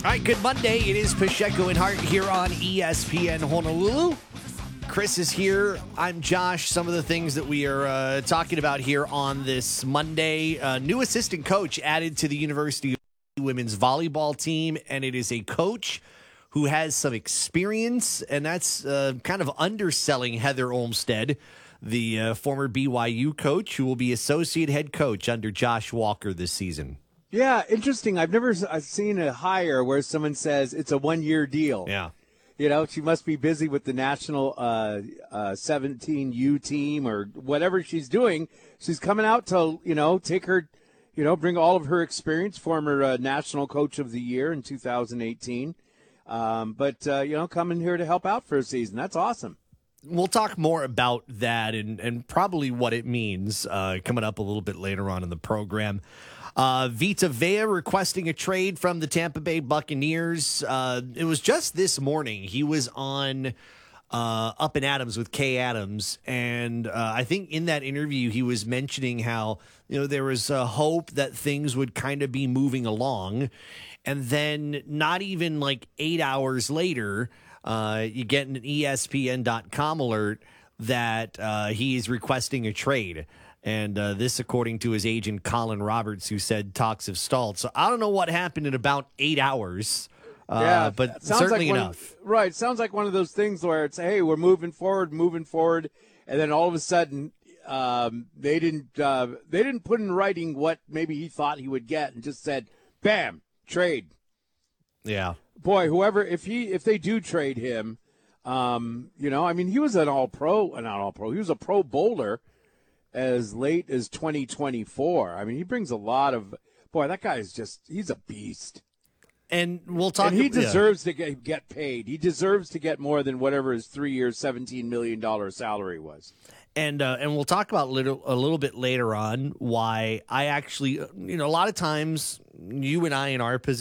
All right, good Monday. It is Pacheco and Hart here on ESPN Honolulu. Chris is here. I'm Josh. Some of the things that we are talking about here on this Monday. New assistant coach added to the University women's volleyball team, and it is a coach who has some experience, and that's kind of underselling Heather Olmstead, the former BYU coach, who will be associate head coach under Josh Walker this season. Yeah, interesting. I've seen a hire where someone says it's a 1-year deal. Yeah. You know, she must be busy with the national 17U team or whatever she's doing. She's coming out to, take her, bring all of her experience, former national coach of the year in 2018. Coming here to help out for a season. That's awesome. We'll talk more about that and probably what it means coming up a little bit later on in the program. Vita Vea requesting a trade from the Tampa Bay Buccaneers. It was just this morning. He was on Up and Adams with Kay Adams, and I think in that interview he was mentioning how there was a hope that things would kind of be moving along, and then not even like 8 hours later, you get an ESPN.com alert that he is requesting a trade. And this, according to his agent, Colin Roberts, who said talks have stalled. So I don't know what happened in about 8 hours, but certainly enough. Right. Sounds like one of those things where it's, hey, we're moving forward. And then all of a sudden they didn't put in writing what maybe he thought he would get and just said, bam, trade. Yeah. Boy, if they do trade him, he was an all-pro. He was a pro bowler as late as 2024. I mean, he brings a lot of – boy, that guy is he's a beast. And we'll talk – and he deserves to get paid. He deserves to get more than whatever his 3 years, $17 million salary was. And we'll talk about a little bit later on why I actually – a lot of times you and I in our position,